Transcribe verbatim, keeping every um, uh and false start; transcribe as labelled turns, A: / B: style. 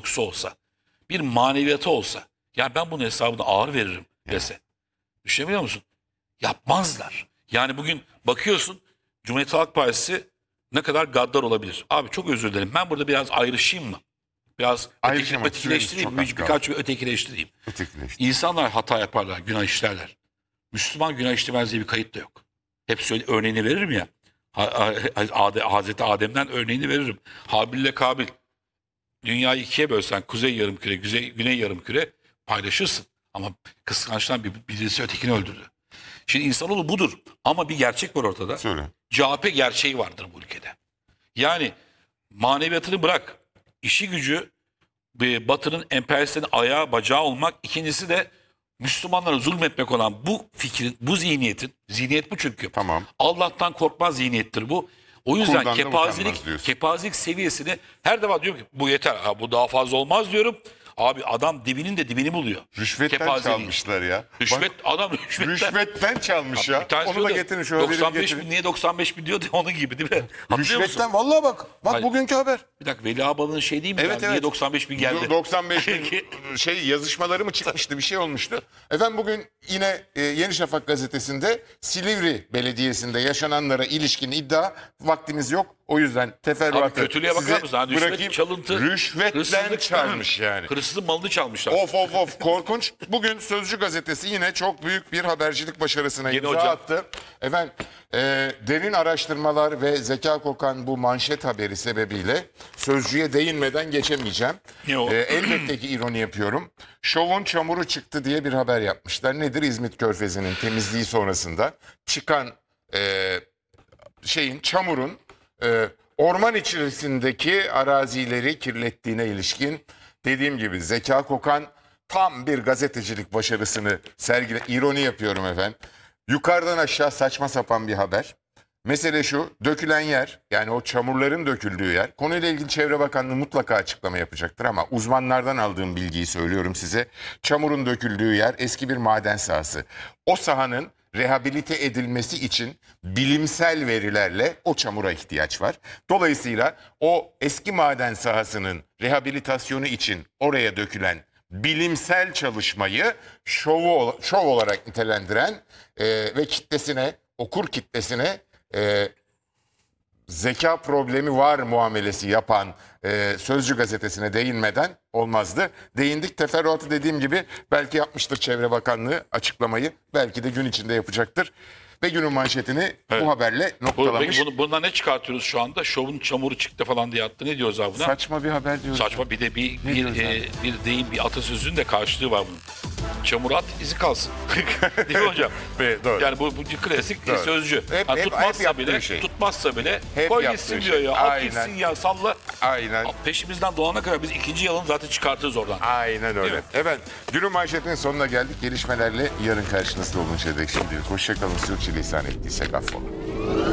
A: tutkusu olsa, bir maneviyatı olsa, ya ben bunun hesabını ağır veririm dese. Düşünebiliyor musun? Yapmazlar. Yani bugün bakıyorsun Cumhuriyet Halk Partisi ne kadar gaddar olabilir. Abi çok özür dilerim. Ben burada biraz ayrışayım mı? Biraz
B: Ayrışamak,
A: öteki, ötekileştireyim.
B: süremiz çok az
A: Birkaç bir ötekileştireyim.
B: Ötekileşti.
A: İnsanlar hata yaparlar, günah işlerler. Müslüman günah işlemez diye bir kayıt da yok. Hep söyle, örneğini veririm ya. Ha, ha, Hazreti Adem'den örneğini veririm. Habil ile Kabil. Dünyayı ikiye bölsen kuzey yarımküre, güney, güney yarımküre paylaşırsın. Ama kıskançtan bir, birisi ötekini öldürdü. Şimdi insanoğlu budur. Ama bir gerçek var ortada.
B: Söyle.
A: C H P gerçeği vardır bu ülkede. Yani maneviyatını bırak. İşi gücü Batı'nın emperyalistlerin ayağı bacağı olmak. İkincisi de Müslümanlara zulmetmek olan bu fikrin, bu zihniyetin, zihniyet bu çünkü.
B: Tamam.
A: Allah'tan korkmaz zihniyettir bu. O yüzden
B: Kuldan da
A: kepazelik,
B: utanmaz diyorsun.
A: kepazelik seviyesini her defa diyorum ki bu yeter. Ha, bu daha fazla olmaz diyorum. Abi adam dibinin de dibini buluyor.
B: Rüşvetten
A: Kepazeliği.
B: çalmışlar ya.
A: Rüşvet,
B: Bak,
A: adam rüşvetten.
B: rüşvetten çalmış ya.
A: Bir tanesi
B: Onu da
A: diyordu,
B: getirin şu haberi
A: doksan beş
B: getirin.
A: bin niye doksan beş bin diyordu onun gibi değil mi? Hatırlıyor musun?
B: Rüşvetten vallahi bak. Bak
A: Hayır.
B: bugünkü haber.
A: Bir dakika Veli Ağbal'ın şey değil mi?
B: Evet,
A: ya?
B: evet.
A: Niye doksan beş bin geldi?
B: doksan beş bin şey yazışmaları mı çıkmıştı, bir şey olmuştu. Efendim bugün yine e, Yeni Şafak gazetesinde Silivri Belediyesi'nde yaşananlara ilişkin iddia, vaktimiz yok. O yüzden teferruatı
A: Abi kötülüğe bakar
B: size
A: mısın? Ha, rüşvet,
B: bırakayım.
A: çalıntı,
B: Rüşvetten
A: hırsızlık,
B: çalmış yani.
A: Hırsızın malını çalmışlar.
B: Of of of korkunç. Bugün Sözcü gazetesi yine çok büyük bir habercilik başarısına
A: Yeni
B: imza
A: hocam.
B: attı. Efendim e, derin araştırmalar ve zeka kokan bu manşet haberi sebebiyle Sözcü'ye değinmeden geçemeyeceğim.
A: Ne o?
B: E, elbette ki ironi yapıyorum. Şovun çamuru çıktı diye bir haber yapmışlar. Nedir? İzmit Körfezi'nin temizliği sonrasında çıkan e, şeyin, çamurun e, orman içerisindeki arazileri kirlettiğine ilişkin, dediğim gibi zeka kokan tam bir gazetecilik başarısını sergile. İroni yapıyorum efendim. Yukarıdan aşağı saçma sapan bir haber. Mesele şu: dökülen yer, yani o çamurların döküldüğü yer, konuyla ilgili Çevre Bakanlığı mutlaka açıklama yapacaktır ama uzmanlardan aldığım bilgiyi söylüyorum size. Çamurun döküldüğü yer eski bir maden sahası. O sahanın rehabilite edilmesi için bilimsel verilerle o çamura ihtiyaç var. Dolayısıyla o eski maden sahasının rehabilitasyonu için oraya dökülen bilimsel çalışmayı şovu, şov olarak nitelendiren e, ve kitlesine, okur kitlesine e, zeka problemi var muamelesi yapan e, Sözcü gazetesine değinmeden olmazdı. Değindik, teferruatı dediğim gibi belki yapmıştır Çevre Bakanlığı açıklamayı, belki de gün içinde yapacaktır. Ve günün manşetini
A: Evet.
B: bu haberle
A: Bu,
B: noktalamış.
A: peki bunu, bundan ne çıkartıyoruz şu anda? Şovun çamuru çıktı falan diye attı. Ne diyoruz abi buna?
B: Saçma bir haber diyoruz.
A: Saçma. Bir de bir, bir,
B: diyoruz
A: e,
B: abi?
A: bir deyim, bir atasözünün de karşılığı var bunun. Çamur at, izi kalsın. Değil mi hocam?
B: Ve doğru.
A: Yani bu, bu klasik
B: Doğru.
A: sözcü.
B: Hep-
A: Ha,
B: hep- hep
A: tutmazsa
B: yaptığı
A: bile,
B: şey.
A: tutmazsa bile
B: Hep
A: koy
B: yaptığı
A: gitsin
B: şey.
A: diyor ya. At
B: Aynen.
A: gitsin ya, salla.
B: Aynen.
A: Peşimizden dolana kadar biz ikinci yalını zaten çıkartırız oradan.
B: Aynen öyle.
A: mi?
B: Evet, günün manşetinin sonuna geldik. Gelişmelerle yarın karşınızda oluncaya dek şimdilik hoşçakalın. Sürçülisan ettiysek affola.